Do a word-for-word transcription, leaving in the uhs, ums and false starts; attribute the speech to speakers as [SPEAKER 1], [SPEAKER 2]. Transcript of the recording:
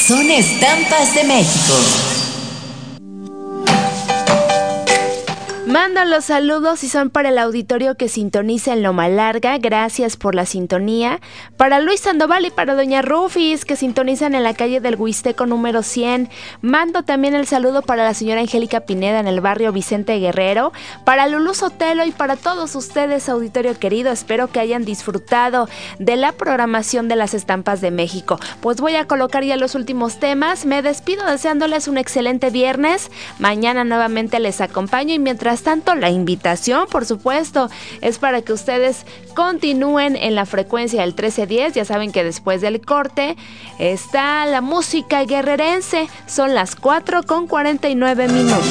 [SPEAKER 1] Son estampas de México.
[SPEAKER 2] Mando los saludos y son para el auditorio que sintoniza en Loma Larga. Gracias por la sintonía. Para Luis Sandoval y para Doña Rufis, que sintonizan en la calle del Huisteco número cien. Mando también el saludo para la señora Angélica Pineda en el barrio Vicente Guerrero. Para Lulú Sotelo y para todos ustedes, auditorio querido. Espero que hayan disfrutado de la programación de las Estampas de México. Pues voy a colocar ya los últimos temas. Me despido deseándoles un excelente viernes. Mañana nuevamente les acompaño y mientras tanto la invitación, por supuesto, es para que ustedes continúen en la frecuencia del trece diez. Ya saben que después del corte está la música guerrerense. Son las cuatro con cuarenta y nueve minutos.